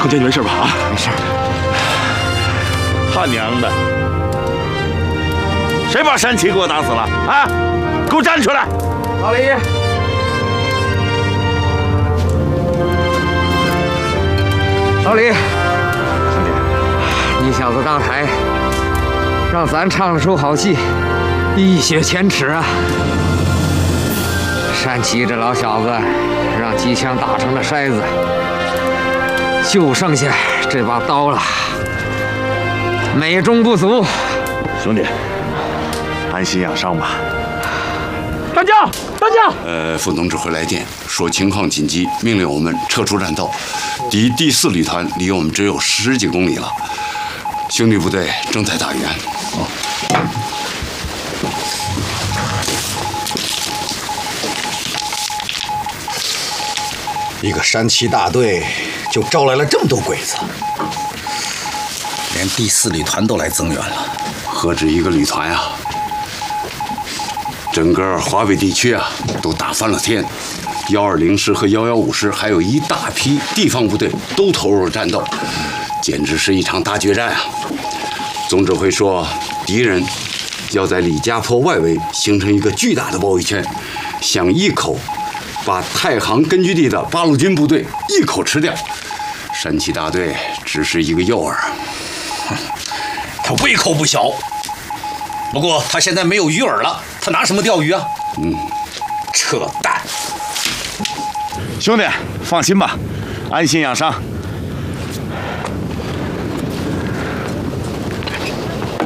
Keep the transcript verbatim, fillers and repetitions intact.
胖姐，你没事吧？啊， 没事。 他娘的！谁把山崎给我打死了？啊！给我站出来！ 老李，老李， 兄弟， 你小子搭台，让咱唱了出好戏，一雪前耻啊！山崎这老小子让机枪打成了筛子，就剩下这把刀了，美中不足。 兄弟，安心养伤吧。 大将，大将！ 呃，副总指挥来电说情况紧急，命令我们撤出战斗。敌第四旅团离我们只有十几公里了，兄弟部队正在打援。哦。 一个山崎大队就招来了这么多鬼子，连第四旅团都来增援了， 何止一个旅团啊！整个华北地区啊，都打翻了天。幺二零师和幺幺五师，还有一大批地方部队都投入了战斗，简直是一场大决战啊！总指挥说，敌人要在李家坡外围形成一个巨大的包围圈，想一口把太行根据地的八路军部队一口吃掉。山崎大队只是一个诱饵， 他胃口不小。不过他现在没有鱼饵了，他拿什么钓鱼啊？ 嗯， 扯淡。 兄弟，放心吧，安心养伤。